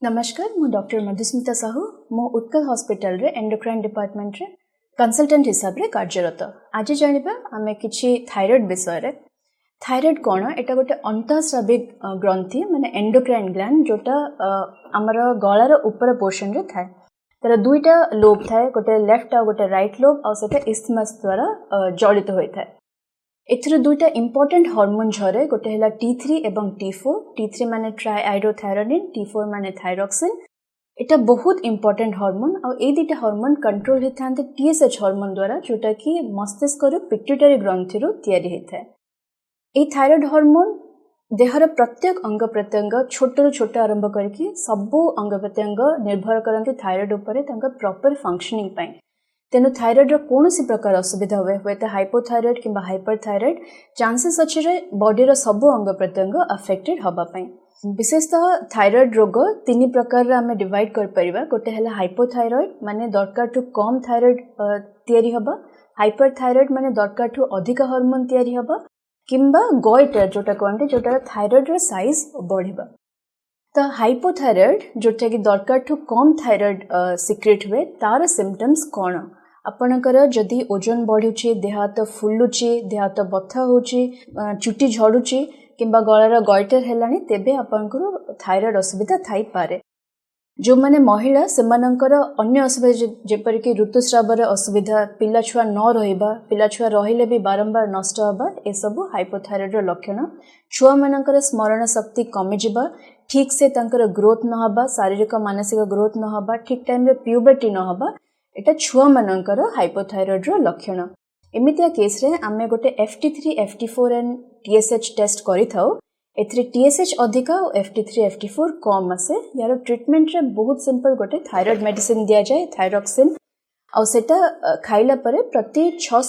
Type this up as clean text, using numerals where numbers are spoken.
नमस्कार मु डॉक्टर मधुस्मिता साहू मो उत्कल हॉस्पिटल रे एंडोक्राइन डिपार्टमेंट रे कंसल्टेंट हिसाब रे कार्यरत। आज जानिबा आमे किछि थायराइड विषय रे। थायराइड कोन एटा गोटे अंतःस्राविक ग्रंथि माने एंडोक्राइन ग्लैंड जोटा हमर गळार ऊपर पोर्शन रे थाए। तर दुईटा लोब थाए, गोटे लेफ्ट आ गोटे राइट लोब आ सेटा इस्थमस द्वारा जड़ित होय थाए। एथिर दुईटा इंपोर्टेंट हार्मोन झरे, गोटे हैला T3 एवं T4। T3 माने ट्राइआइडोथायरोनिन, T4 माने थायरॉक्सिन। एटा बहुत इंपोर्टेंट हार्मोन आ ए दुईटा हार्मोन कंट्रोल हेथांते TSH हार्मोन द्वारा, जोटा कि मस्तिष्क रो पिट्यूटरी ग्रंथि रो तयारी हेथाय। ए थायराइड हार्मोन देहर प्रत्येक अंग प्रत्यंग छोटरू छोट आरंभ करके सबो अंग प्रत्यंग निर्भर करते थायराइड उपरे तांका प्रॉपर फंक्शनिंग पई। तेनु थायराइड रो कोनोसी प्रकार असुविधा हुए तो हाइपोथायराइड किंबा हाइपरथायराइड चांसेस अच्छे रे बॉडी रो सब अंग प्रत्यंग अफेक्टेड हबा पई। विशेषतः थायराइड रोग तीन प्रकार रे हमें डिवाइड कर परिबा। गोटे हैला हाइपोथायराइड माने दरकार टू कम थायराइड तयारी हबा, हाइपरथायराइड माने दरकार टू अधिक हार्मोन तयारी हबा, किंबा गोइटर जोटा कहते जोटा थायराइड रो साइज बढ़िबा। तो हाइपोथायराइड जोटा कि दरकार टू कम थायराइड सिक्रेट हुए तार सिम्पटम्स कौन? आपणकर जदि ओजन बढ़ुची, देह हाथ फुलुची, देह हाथ बथा होची, चुटी झड़ुची किंबा गଳାର गॉइटर हेलानी, तेबे आपणकर थायराइड असुविधा थाई पारे। जो माने महिला सेमानकर अन्य असुविधा जेपर कि ऋतुस्रावर असुविधा, पिला छुआ न रहिबा, पिला छुआ रहिले भी बारंबार नष्ट हबा, ए सब हाइपोथायराइड रो लक्षण। छुआ मानकर स्मरण शक्ति कमी जिबा, ठीक से तांकर ग्रोथ न हबा, शारीरिक मानसिक ग्रोथ न हबा, ठीक टाइम रे प्यूबर्टी न हबा, एटा छुआ मानकर हाइपोथायराइड रो लक्षण। एमितिया केस रे आमे गोटे FT3 FT4 and TSH test करि थाउ। एथरे TSH अधिका और FT3 FT4 कम आसे। यार ट्रीटमेंट रे बहुत सिंपल, गोटे थायराइड मेडिसिन दिया जाए थायरॉक्सिन, और सेटा खाइला परे प्रति 6